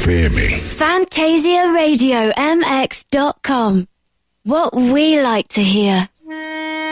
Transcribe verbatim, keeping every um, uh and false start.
F M. Fantasia Radio M X dot com. What we like to hear.